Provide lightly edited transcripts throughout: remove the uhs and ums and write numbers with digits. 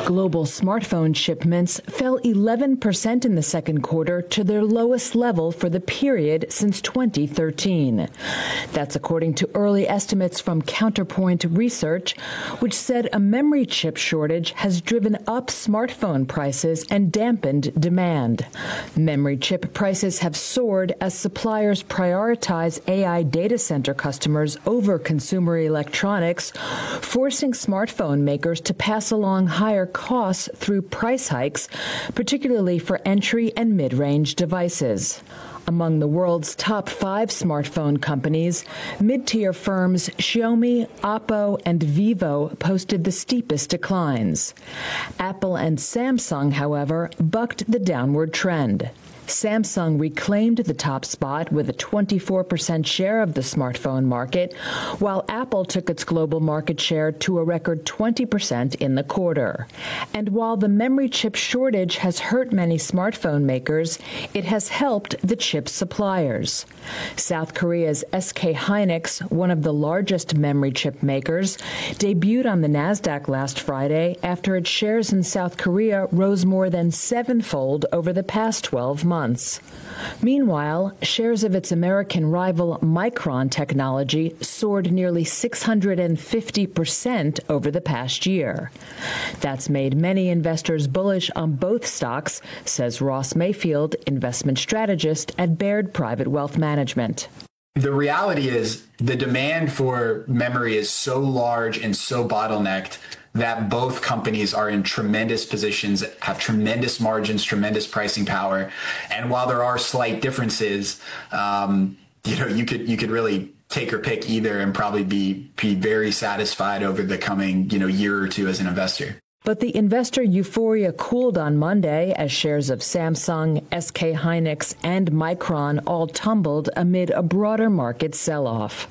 Global smartphone shipments fell 11% in the second quarter to their lowest level for the period since 2013. That's according to early estimates from Counterpoint Research, which said a memory chip shortage has driven up smartphone prices and dampened demand. Memory chip prices have soared as suppliers prioritize AI data center customers over consumer electronics, forcing smartphone makers to pass along higher costs through price hikes, particularly for entry and mid-range devices. Among the world's top 5 smartphone companies, mid-tier firms Xiaomi, Oppo, and Vivo posted the steepest declines. Apple and Samsung, however, bucked the downward trend. Samsung reclaimed the top spot with a 24% share of the smartphone market, while Apple took its global market share to a record 20% in the quarter. And while the memory chip shortage has hurt many smartphone makers, it has helped the chip suppliers. South Korea's SK hynix, one of the largest memory chip makers, debuted on the Nasdaq last Friday after its shares in South Korea rose more than 7-fold over the past 12 months. Meanwhile, shares of its American rival Micron Technology soared nearly 650% over the past year. That's made many investors bullish on both stocks, says Ross Mayfield, investment strategist at Baird Private Wealth Management. The reality is the demand for memory is so large and so bottlenecked that both companies are in tremendous positions, have tremendous margins, tremendous pricing power. And while there are slight differences, you could really take or pick either and probably be very satisfied over the coming, year or two as an investor. But the investor euphoria cooled on Monday as shares of Samsung, SK hynix, and Micron all tumbled amid a broader market sell-off.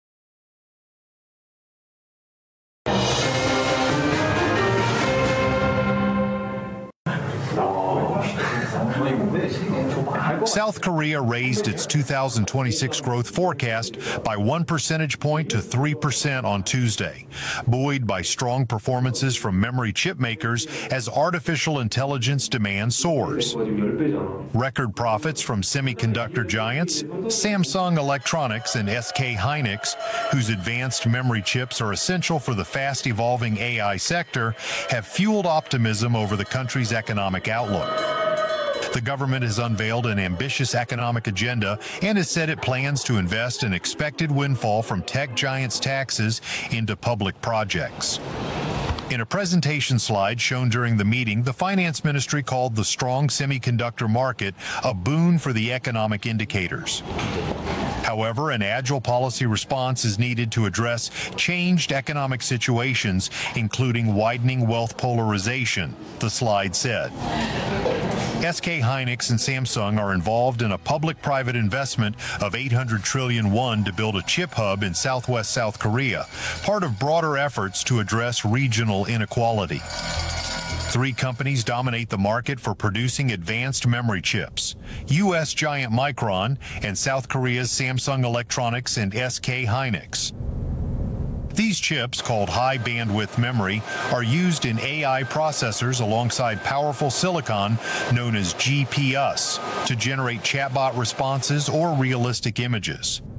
South Korea raised its 2026 growth forecast by 1 percentage point to 3% on Tuesday, buoyed by strong performances from memory chip makers as artificial intelligence demand soars. Record profits from semiconductor giants, Samsung Electronics and SK hynix, whose advanced memory chips are essential for the fast-evolving AI sector, have fueled optimism over the country's economic outlook. The government has unveiled an ambitious economic agenda and has said it plans to invest an expected windfall from tech giants' taxes into public projects. In a presentation slide shown during the meeting, the finance ministry called the strong semiconductor market a boon for the economic indicators. However, an agile policy response is needed to address changed economic situations, including widening wealth polarization, the slide said. SK hynix and Samsung are involved in a public-private investment of 800 trillion won to build a chip hub in southwest South Korea, part of broader efforts to address regional inequality. 3 companies dominate the market for producing advanced memory chips: U.S. giant Micron and South Korea's Samsung Electronics and SK hynix. These chips, called high-bandwidth memory, are used in AI processors alongside powerful silicon known as GPUs to generate chatbot responses or realistic images.